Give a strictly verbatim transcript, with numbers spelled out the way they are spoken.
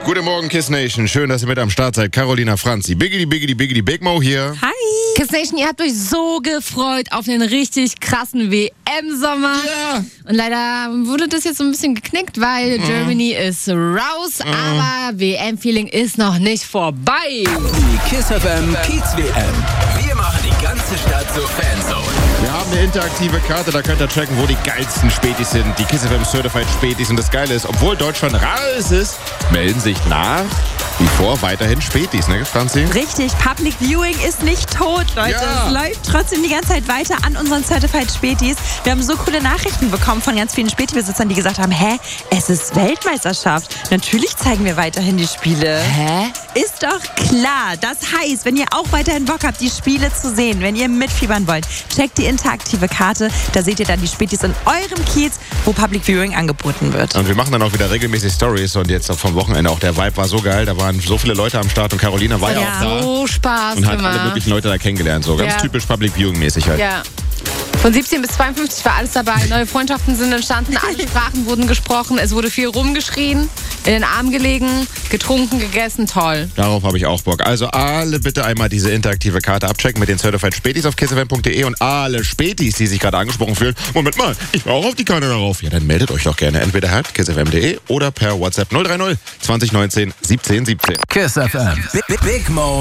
Guten Morgen, Kiss Nation. Schön, dass ihr mit am Start seid. Carolina Franzi. Biggity, biggity, biggity, Big Mo hier. Hi. Kiss Nation, ihr habt euch so gefreut auf den richtig krassen W M-Sommer. Ja. Und leider wurde das jetzt so ein bisschen geknickt, weil mhm. Germany ist raus, mhm. aber W M-Feeling ist noch nicht vorbei. Die Kiss F M Kiez W M. Wir machen die ganze Stadt zur Fanzone. Wir haben eine interaktive Karte, da könnt ihr checken, wo die geilsten Spätis sind. Die Kiss F M Certified Spätis. Und das Geile ist, obwohl Deutschland raus ist, melden sich nach wie vor weiterhin Spätis, ne, Franzi? Richtig, Public Viewing ist nicht tot, Leute. Ja. Es läuft trotzdem die ganze Zeit weiter an unseren Certified Spätis. Wir haben so coole Nachrichten bekommen von ganz vielen Späti-Besitzern, die gesagt haben, hä, es ist Weltmeisterschaft. Natürlich zeigen wir weiterhin die Spiele. Hä? Ist doch klar. Das heißt, wenn ihr auch weiterhin Bock habt, die Spiele zu sehen, wenn ihr mitfiebern wollt, checkt die interaktive Karte. Da seht ihr dann die Spätis in eurem Kiez, wo Public Viewing angeboten wird. Und wir machen dann auch wieder regelmäßig Stories. Und jetzt vom Wochenende auch der Vibe war so geil. Da waren so viele Leute am Start und Carolina war ja, Ja. auch da. So Spaß Und hat gemacht. alle möglichen Leute da kennengelernt. So ganz Ja. typisch Public Viewing mäßig halt. Ja. Von siebzehn bis zweiundfünfzig war alles dabei. Neue Freundschaften sind entstanden, alle Sprachen wurden gesprochen, es wurde viel rumgeschrien, in den Arm gelegen, getrunken, gegessen, toll. Darauf habe ich auch Bock. Also alle bitte einmal diese interaktive Karte abchecken mit den Certified Spätis auf kiss f m punkt d e und alle Spätis, die sich gerade angesprochen fühlen. Moment mal, ich war auch auf die Karte darauf. Ja, dann meldet euch doch gerne entweder at kiss f m punkt d e oder per WhatsApp null drei null zwanzig neunzehn siebzehn siebzehn. Kiss F M. Big, Big Mo